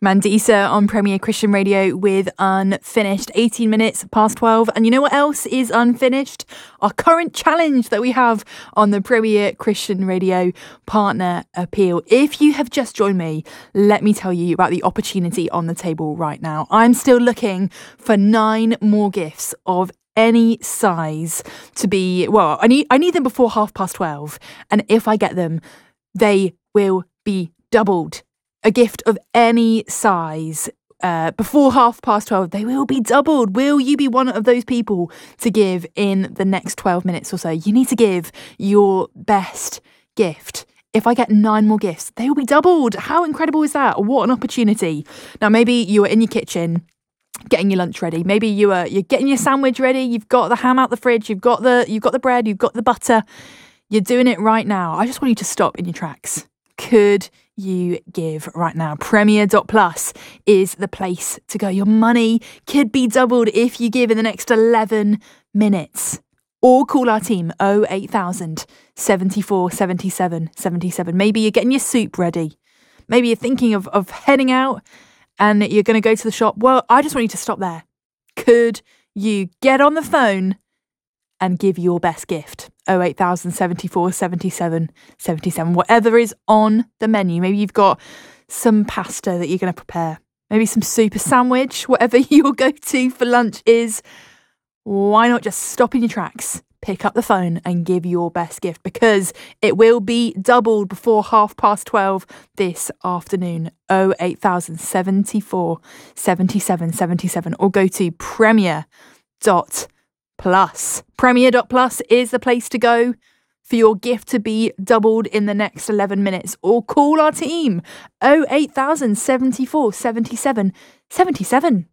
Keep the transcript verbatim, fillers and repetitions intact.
Mandisa on Premier Christian Radio with Unfinished, eighteen minutes past twelve. And you know what else is unfinished? Our current challenge that we have on the Premier Christian Radio Partner Appeal. If you have just joined me, let me tell you about the opportunity on the table right now. I'm still looking for nine more gifts of any size to be, well, I need I need them before half past twelve. And if I get them, they will be doubled. A gift of any size uh, before half past twelve, they will be doubled. Will you be one of those people to give in the next twelve minutes or so? You need to give your best gift. If I get nine more gifts, they will be doubled. How incredible is that? What an opportunity. Now, maybe you are in your kitchen getting your lunch ready. Maybe you are you're getting your sandwich ready. You've got the ham out the fridge. You've got the you've got the bread. You've got the butter. You're doing it right now. I just want you to stop in your tracks. Could you give right now? Premier dot plus is the place to go. Your money could be doubled if you give in the next eleven minutes. Or call our team oh eight thousand, seventy-four, seventy-seven, seventy-seven. Maybe you're getting your soup ready. Maybe you're thinking of, of heading out and you're going to go to the shop. Well, I just want you to stop there. Could you get on the phone and give your best gift? oh eight thousand, seventy-four, seventy-seven, seventy-seven. Whatever is on the menu. Maybe you've got some pasta that you're going to prepare. Maybe some soup, a sandwich, whatever your go-to for lunch is. Why not just stop in your tracks, pick up the phone and give your best gift, because it will be doubled before half past twelve this afternoon. oh eight thousand, seventy-four, seventy-seven, seventy-seven. Or go to Premier dot plus. Premier dot plus is the place to go for your gift to be doubled in the next eleven minutes. Or call our team oh eight thousand, seventy-four, seventy-seven, seventy-seven.